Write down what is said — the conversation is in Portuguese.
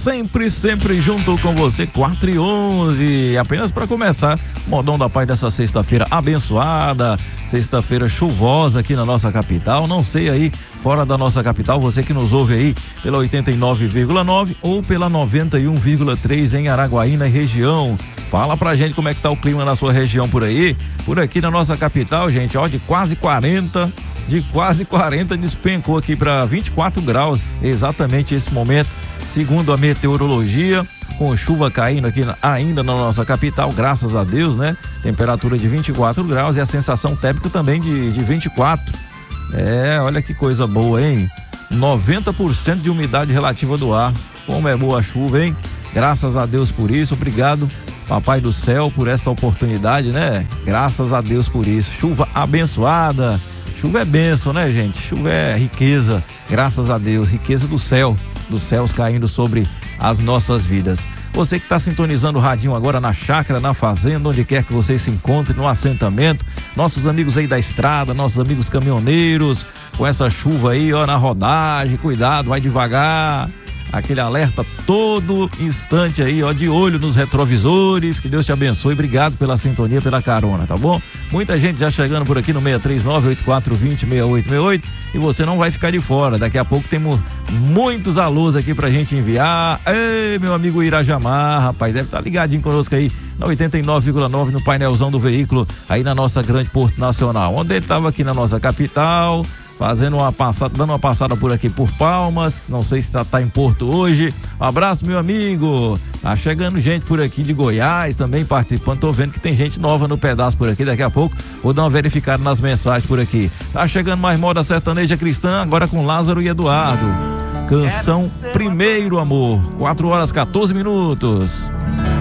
sempre junto com você, 4h11, apenas para começar, modão da paz dessa sexta-feira abençoada, sexta-feira chuvosa aqui na nossa capital. Não sei aí, fora da nossa capital, você que nos ouve aí pela 89,9 ou pela 91,3 em Araguaína e região. Fala pra gente como é que tá o clima na sua região por aí. Por aqui na nossa capital, gente, ó, de quase 40 despencou aqui para 24 graus, exatamente esse momento, segundo a meteorologia, com chuva caindo aqui ainda na nossa capital, graças a Deus, né? Temperatura de 24 graus e a sensação térmica também de 24. Olha que coisa boa, hein? 90% de umidade relativa do ar. Como é boa a chuva, hein? Graças a Deus por isso, obrigado, Papai do Céu, por essa oportunidade, né? Graças a Deus por isso. Chuva abençoada. Chuva é bênção, né, gente? Chuva é riqueza, graças a Deus, riqueza do céu, dos céus caindo sobre as nossas vidas. Você que está sintonizando o radinho agora na chácara, na fazenda, onde quer que você se encontre, no assentamento, nossos amigos aí da estrada, nossos amigos caminhoneiros, com essa chuva aí, ó, na rodagem, cuidado, vai devagar. Aquele alerta todo instante aí, ó, de olho nos retrovisores. Que Deus te abençoe. Obrigado pela sintonia, pela carona, tá bom? Muita gente já chegando por aqui no 639-8420-6868 e você não vai ficar de fora. Daqui a pouco temos muitos alôs aqui pra gente enviar. Ei, meu amigo Irajamar, rapaz, deve estar ligadinho conosco aí na 89,9 no painelzão do veículo aí na nossa grande Porto Nacional, onde ele estava aqui na nossa capital, fazendo uma passada, dando uma passada por aqui por Palmas. Não sei se tá em Porto hoje. Um abraço, meu amigo. Tá chegando gente por aqui de Goiás também participando. Tô vendo que tem gente nova no pedaço por aqui. Daqui a pouco vou dar uma verificada nas mensagens por aqui. Tá chegando mais moda sertaneja cristã, agora com Lázaro e Eduardo. Canção Primeiro Amor. 4h14.